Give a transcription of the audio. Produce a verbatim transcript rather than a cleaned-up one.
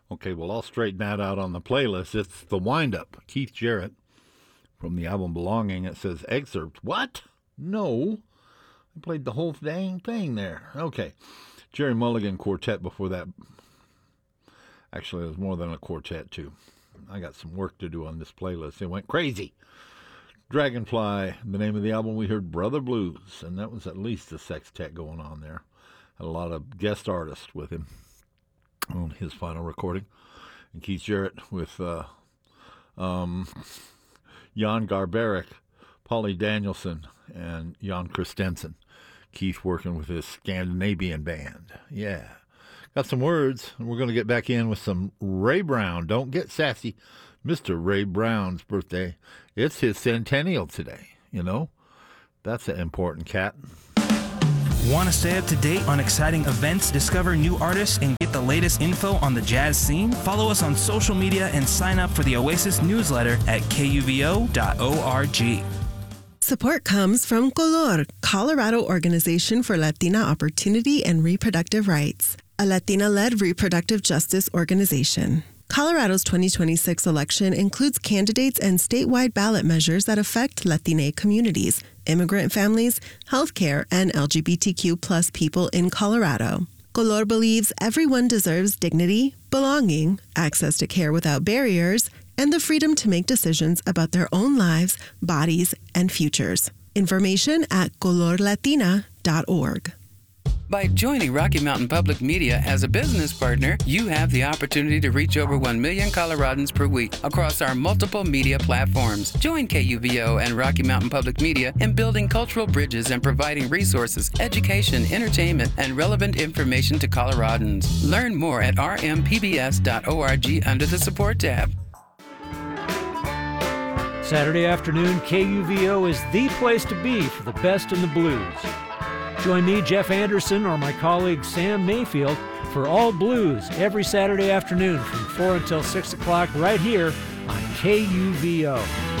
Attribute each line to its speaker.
Speaker 1: Okay, well, I'll straighten that out on the playlist. It's The Wind-Up, Keith Jarrett, from the album Belonging. It says excerpt. What? No. I played the whole dang thing there. Okay. Jerry Mulligan Quartet before that. Actually, it was more than a quartet, too. I got some work to do on this playlist. It went crazy. Dragonfly, the name of the album, we heard Brother Blues, and that was at least a sextet going on there. Had a lot of guest artists with him on his final recording. And Keith Jarrett with uh, um, Jan Garbarek, Polly Danielson, and Jan Christensen. Keith working with his Scandinavian band. Yeah. Got some words, and we're going to get back in with some Ray Brown. Don't get sassy. Mister Ray Brown's birthday. It's his centennial today, you know. That's an important cat.
Speaker 2: Want to stay up to date on exciting events, discover new artists, and get the latest info on the jazz scene? Follow us on social media and sign up for the Oasis newsletter at K U V O dot org.
Speaker 3: Support comes from Color, Colorado Organization for Latina Opportunity and Reproductive Rights, a Latina-led reproductive justice organization. Colorado's twenty twenty-six election includes candidates and statewide ballot measures that affect Latina communities, immigrant families, healthcare, and L G B T Q plus people in Colorado. Color believes everyone deserves dignity, belonging, access to care without barriers, and the freedom to make decisions about their own lives, bodies, and futures. Information at color latina dot org.
Speaker 4: By joining Rocky Mountain Public Media as a business partner, you have the opportunity to reach over one million Coloradans per week across our multiple media platforms. Join K U V O and Rocky Mountain Public Media in building cultural bridges and providing resources, education, entertainment, and relevant information to Coloradans. Learn more at r m p b s dot org under the support tab.
Speaker 5: Saturday afternoon, K U V O is the place to be for the best in the blues. Join me, Jeff Anderson, or my colleague Sam Mayfield for All Blues every Saturday afternoon from four until six o'clock right here on K U V O.